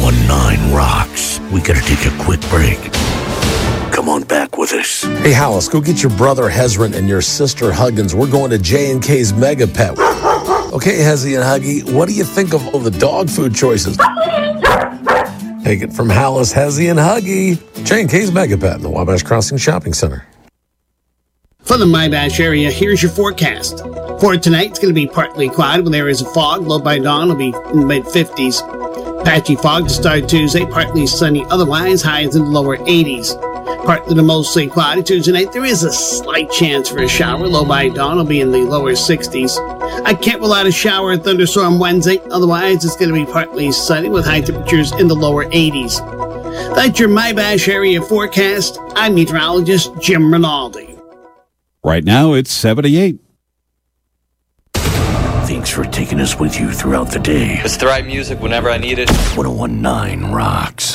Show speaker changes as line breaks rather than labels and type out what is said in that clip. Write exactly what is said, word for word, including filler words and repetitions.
nineteen rocks. We gotta take a quick break. Come on back with us.
Hey, Hollis, go get your brother Hezron and your sister Huggins. We're going to J and K's Mega Pet. Okay, Hezzy and Huggy, what do you think of all the dog food choices? Take it from Hollis, Hezzy, and Huggy. J and K's Mega Pet in the Wabash Crossing Shopping Center.
For the Wabash area, here's your forecast. For tonight, it's going to be partly cloudy with areas of fog. Low by dawn will be in the mid-fifties. Patchy fog to start Tuesday, partly sunny otherwise, highs in the lower eighties. Partly to mostly cloudy Tuesday night. There is a slight chance for a shower. Low by dawn will be in the lower sixties. I can't rule out a shower or thunderstorm Wednesday. Otherwise, it's going to be partly sunny with high temperatures in the lower eighties. That's your Wabash area forecast. I'm meteorologist Jim Rinaldi.
Right now, it's seventy-eight.
Thanks for taking us with you throughout the day.
It's the right music whenever I need it.
ten nineteen rocks.